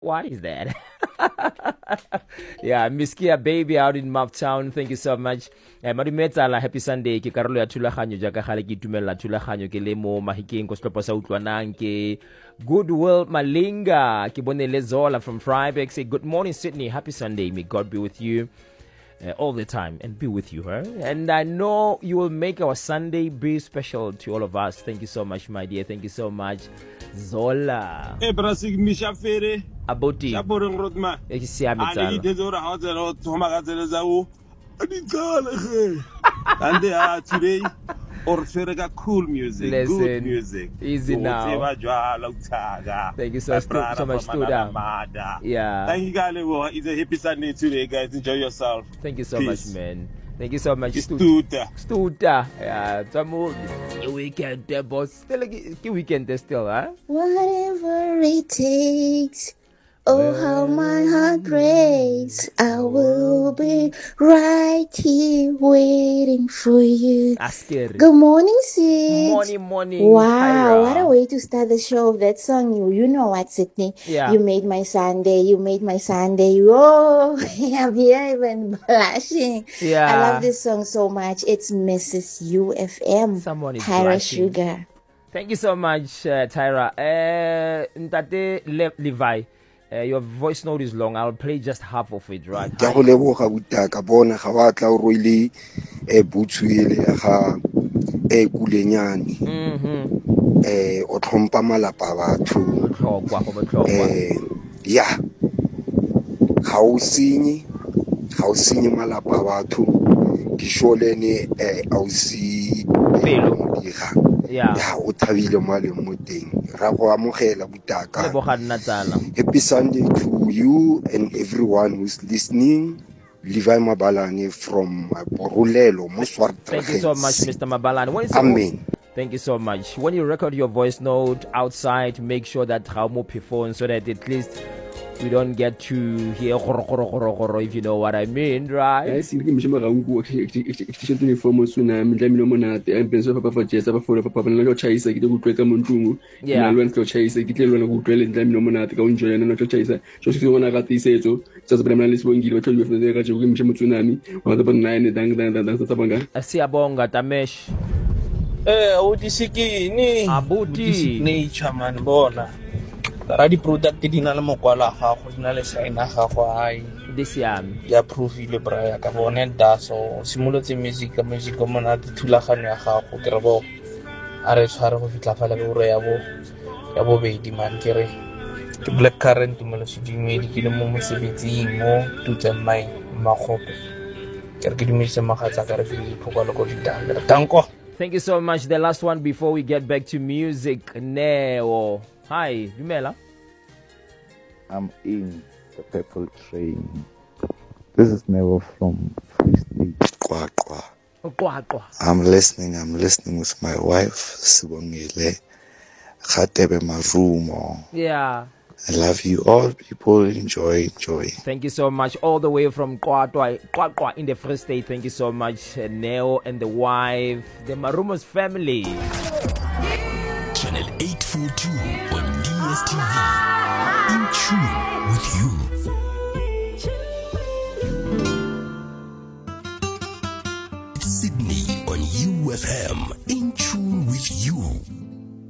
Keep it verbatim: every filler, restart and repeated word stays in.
Why is that? Yeah, Miss Kia Baby out in Mouthtown. Thank you so much. Eh, Madumetsala, happy Sunday. Ke karolo ya thulaganyo jaaka gale ke itumela thulaganyo ke le mo mahikeng ko setlhopha sa utlwanang ke Goodwill Malinga ke bone le Zola from Freiburg. Say good morning Sydney. Happy Sunday. May God be with you. Uh, all the time and be with you, huh? And I know you will make our Sunday be special to all of us. Thank you so much, my dear. Thank you so much, Zola. Hey, brasig misha fere. Aboti. Shaboreng rotma. Ek siame Ani tsala. de zora ha tsela thoma ka tsela za o. Ani tsala ge. And they are today or fere ka cool music, Listen, good music. easy now. Thank you so, stu- so much, Studa. Yeah. Thank you, guys. It's a happy Sunday today, guys. Enjoy yourself. Thank you so Peace. much, man. Thank you so much, Studa. Studa. Yeah. Tamu. Your weekend, eh, boss. Still, like, weekend eh, still, huh? Whatever it takes. Oh, how my heart breaks. I will be right here waiting for you. Asker. Good morning, Sid. Morning, morning. Wow, Tyra. what a way to start the show. That song, you you know what, Sydney? Yeah. You made my Sunday. You made my Sunday. Oh, I'm here even blushing. Yeah. I love this song so much. It's Missus U F M. Someone is Tyra blushing. Sugar. Thank you so much, uh, Tyra. Uh, Ntate Le- Levi, uh, your voice note is long. I'll play just half of it, right? Ke go leboga butaka bona ga wa tla o roile e butsuele ya ga e kulenyane Mhm. eh o tlhompa malapa a batho Botlhokwa go botlhokwa. eh ya ga o senye ga o senye malapa a batho ke sholene eh a o si Pelo. diga Yeah. ya o thabile mo le mo teng ra go amogela butaka. Leboga nna tsala. Happy Sunday to you and everyone who's listening. Levi Mabalane from Borulelo, Moswart. Thank you so much, Mister Mabalani. When it's Amen. Thank you so much. When you record your voice note outside, make sure that Raumo phone so that at least we don't get to hear goro, goro, goro, goro, if you know what I mean, right? I see him shima rangu extension uniform suna mindlamino monate I'm penso papa for jesa papa for papa no chaisa ke go tweka montungu Yeah. na lwana go chaisa ke tlelwana go twele ndlamino monate ka enjoy na no chaisa so se ngwana ga tisetso tsa se bana le sebongile batho ba fetse ka go imsha motsunami wa the nine dang dang dang sa banga Siyabonga Tamesh. Eh, udisikini. Abuti. Nature man bona. Ra di product di na le mokwala ga go di na le sign ga go ai. This yam. Ya profile bra ya ka bone da so simolotse music ka music mo na thulaganyo ya gago ke re bo a re tshware go fitla fa le go re ya bo ya bo be di man ke re ke black current mo le sedimedi ke le mo mosebetsing mo tutse mai magopo ke re ke dumedise magatsa ka re file diphokolo go ditanga tanko. Thank you so much. The last one before we get back to music. Neo. Hi, Dumela. I'm in the purple train. This is Never from Free State. Kwa kwa. Kwa kwa. I'm listening. I'm listening with my wife, Sibongile Khatebe Marumo. Yeah. I love you all, people. Enjoy, enjoy. Thank you so much. All the way from Kwatwa, Kwatwa in the Free State. Thank you so much, uh, Neo and the wife, the Marumos family. Channel eight forty-two on D S T V. In tune with you.